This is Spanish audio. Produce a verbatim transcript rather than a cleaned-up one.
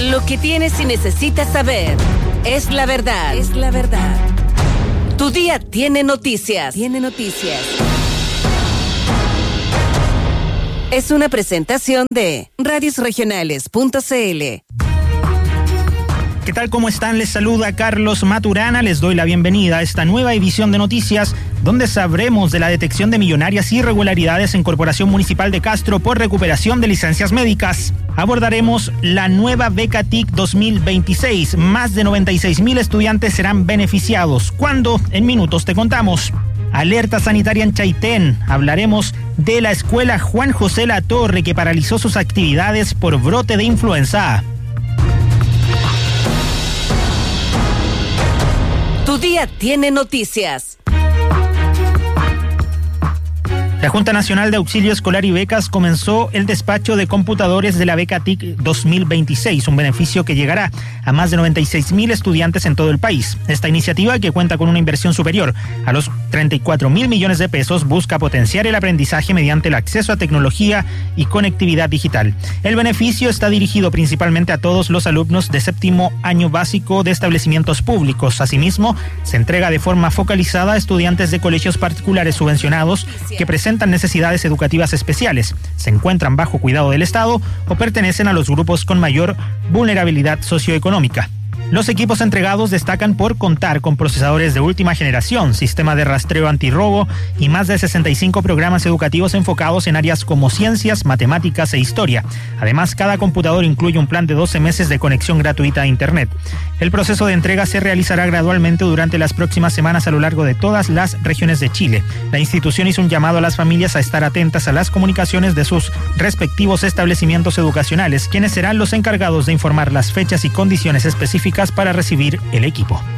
Lo que tienes y necesitas saber es la verdad. Es la verdad. Tu día tiene noticias. Tiene noticias. Es una presentación de radios regionales punto c l. ¿Qué tal? ¿Cómo están? Les saluda Carlos Maturana. Les doy la bienvenida a esta nueva edición de noticias, donde sabremos de la detección de millonarias irregularidades en Corporación Municipal de Castro por recuperación de licencias médicas. Abordaremos la nueva beca T I C dos mil veintiséis. Más de noventa y seis mil estudiantes serán beneficiados. ¿Cuándo? En minutos te contamos. Alerta sanitaria en Chaitén. Hablaremos de la escuela Juan José Latorre, que paralizó sus actividades por brote de influenza. Tu día tiene noticias. La Junta Nacional de Auxilio Escolar y Becas comenzó el despacho de computadores de la beca T I C dos mil veintiséis, un beneficio que llegará a más de noventa y seis mil estudiantes en todo el país. Esta iniciativa, que cuenta con una inversión superior a los treinta y cuatro mil millones de pesos, busca potenciar el aprendizaje mediante el acceso a tecnología y conectividad digital. El beneficio está dirigido principalmente a todos los alumnos de séptimo año básico de establecimientos públicos. Asimismo, se entrega de forma focalizada a estudiantes de colegios particulares subvencionados que presentan necesidades educativas especiales, se encuentran bajo cuidado del Estado o pertenecen a los grupos con mayor vulnerabilidad socioeconómica. Los equipos entregados destacan por contar con procesadores de última generación, sistema de rastreo antirrobo y más de sesenta y cinco programas educativos enfocados en áreas como ciencias, matemáticas e historia. Además, cada computador incluye un plan de doce meses de conexión gratuita a Internet. El proceso de entrega se realizará gradualmente durante las próximas semanas a lo largo de todas las regiones de Chile. La institución hizo un llamado a las familias a estar atentas a las comunicaciones de sus respectivos establecimientos educacionales, quienes serán los encargados de informar las fechas y condiciones específicas para recibir el equipo.